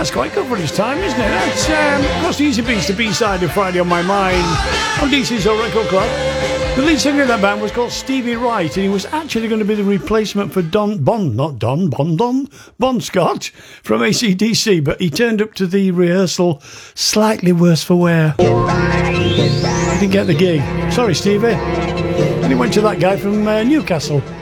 That's quite good for his time, isn't it? That's, of course, Easy Beats, the B-side of Friday on My Mind on DC's Old Record Club. The lead singer of that band was called Stevie Wright, and he was actually going to be the replacement for Bon Scott from AC/DC, but he turned up to the rehearsal slightly worse for wear. He didn't get the gig. Sorry, Stevie. And he went to that guy from Newcastle.